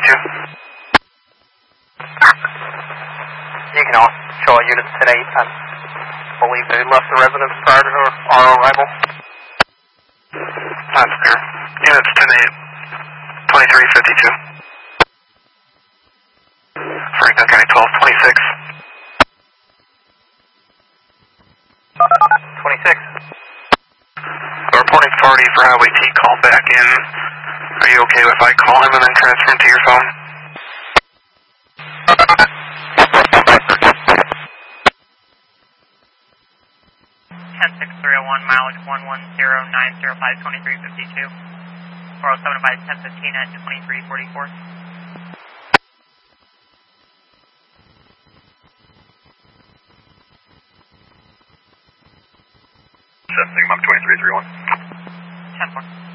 You can all show all units today. I believe they left the residence prior to our arrival. That's clear. Units 10-8, 2352. Franklin County 1226. 26. The reporting authority for Highway T called back in. Are you okay if I call him and then transfer him to your phone? 106-301, mileage 110-905-2352. 407 by 1015 at 2344. Sigma 2331. 10-4.